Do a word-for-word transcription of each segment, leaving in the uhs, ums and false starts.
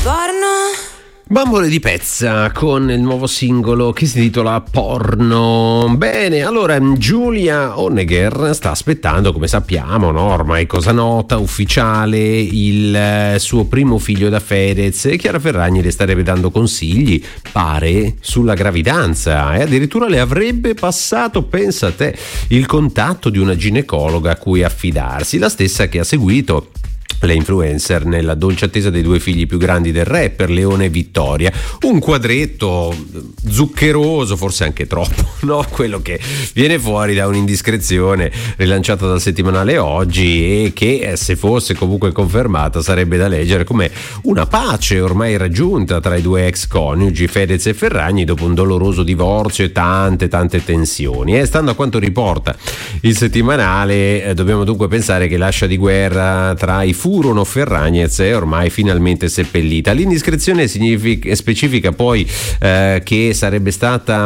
Porno. Bambole di pezza con il nuovo singolo che si intitola Porno. Bene, allora Giulia Honegger sta aspettando, come sappiamo, no? Ormai cosa nota, ufficiale, il suo primo figlio da Fedez, e Chiara Ferragni le starebbe dando consigli, pare, sulla gravidanza, e addirittura le avrebbe passato, pensa a te, il contatto di una ginecologa a cui affidarsi, la stessa che ha seguito le influencer nella dolce attesa dei due figli più grandi del rapper, Leone e Vittoria. Un quadretto zuccheroso, forse anche troppo, no? Quello che viene fuori da un'indiscrezione rilanciata dal settimanale Oggi, e che, se fosse comunque confermata, sarebbe da leggere come una pace ormai raggiunta tra i due ex coniugi Fedez e Ferragni dopo un doloroso divorzio e tante tante tensioni. E stando a quanto riporta il settimanale, eh, dobbiamo dunque pensare che l'ascia di guerra tra i furono Ferragnez è ormai finalmente seppellita. L'indiscrezione significa, specifica poi eh, che sarebbe stata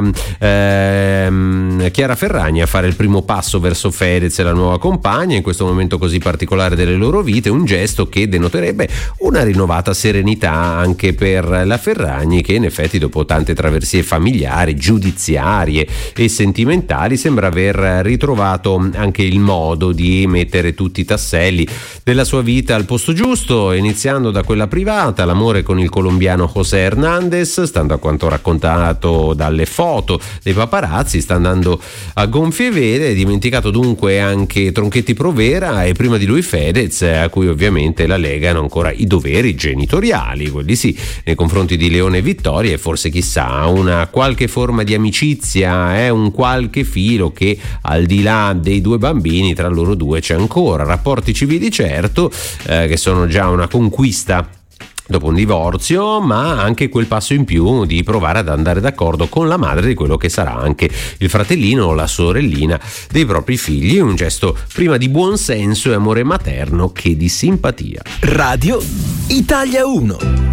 eh, Chiara Ferragni a fare il primo passo verso Fedez e la nuova compagna in questo momento così particolare delle loro vite, un gesto che denoterebbe una rinnovata serenità anche per la Ferragni, che in effetti dopo tante traversie familiari, giudiziarie e sentimentali sembra aver ritrovato anche il modo di mettere tutti i tasselli della sua vita al posto giusto, iniziando da quella privata, l'amore con il colombiano José Hernandez, stando a quanto raccontato dalle foto dei paparazzi, sta andando a gonfie vele, dimenticato dunque anche Tronchetti Provera e prima di lui Fedez, a cui ovviamente la legano ancora i doveri genitoriali, quelli sì, nei confronti di Leone e Vittoria, e forse chissà una qualche forma di amicizia, eh, un qualche filo che al di là dei due bambini tra loro due c'è ancora, rapporti civili certo, Eh, che sono già una conquista dopo un divorzio, ma anche quel passo in più di provare ad andare d'accordo con la madre di quello che sarà anche il fratellino o la sorellina dei propri figli, un gesto prima di buon senso e amore materno che di simpatia. Radio Italia uno.